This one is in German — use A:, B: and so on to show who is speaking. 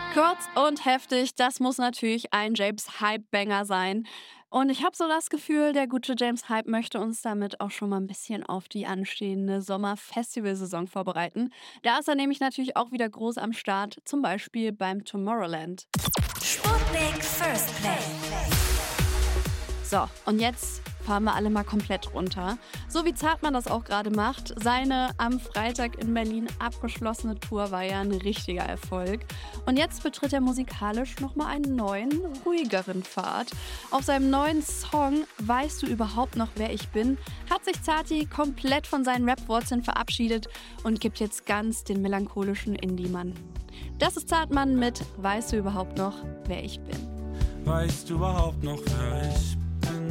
A: Kurz und heftig, das muss natürlich ein James Hype-Banger sein. Und ich habe so das Gefühl, der gute James Hype möchte uns damit auch schon mal ein bisschen auf die anstehende Sommerfestivalsaison vorbereiten. Da ist er nämlich natürlich auch wieder groß am Start, zum Beispiel beim Tomorrowland.
B: Sputnik First Play.
A: So, und jetzt fahren wir alle mal komplett runter. So wie Zartmann das auch gerade macht. Seine am Freitag in Berlin abgeschlossene Tour war ja ein richtiger Erfolg. Und jetzt betritt er musikalisch nochmal einen neuen, ruhigeren Pfad. Auf seinem neuen Song Weißt du überhaupt noch, wer ich bin, hat sich Zati komplett von seinen Rap-Wurzeln verabschiedet und gibt jetzt ganz den melancholischen Indie-Mann. Das ist Zartmann mit Weißt du überhaupt noch, wer ich bin.
C: Weißt du überhaupt noch, wer ich bin?